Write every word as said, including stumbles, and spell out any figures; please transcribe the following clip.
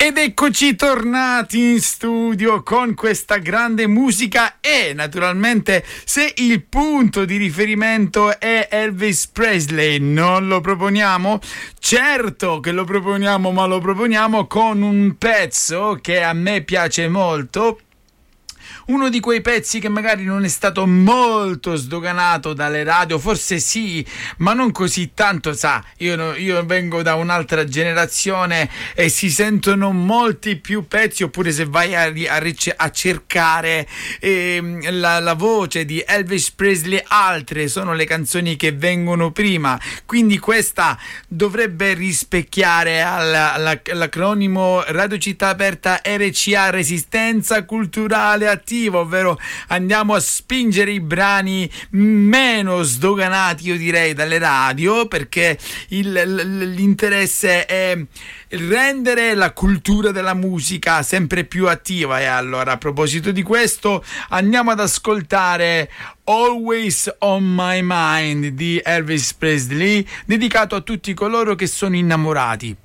Ed eccoci tornati in studio con questa grande musica e naturalmente se il punto di riferimento è Elvis Presley non lo proponiamo? Certo che lo proponiamo, ma lo proponiamo con un pezzo che a me piace molto. Uno di quei pezzi che magari non è stato molto sdoganato dalle radio, forse sì, ma non così tanto, sa, io, io vengo da un'altra generazione e si sentono molti più pezzi, oppure se vai a, a, a cercare eh, la, la voce di Elvis Presley, altre sono le canzoni che vengono prima, quindi questa dovrebbe rispecchiare alla, alla, l'acronimo Radio Città Aperta R C A, Resistenza Culturale Attiva, ovvero andiamo a spingere i brani meno sdoganati, io direi, dalle radio, perché il, l'interesse è rendere la cultura della musica sempre più attiva. E allora, a proposito di questo, andiamo ad ascoltare Always on My Mind di Elvis Presley, dedicato a tutti coloro che sono innamorati.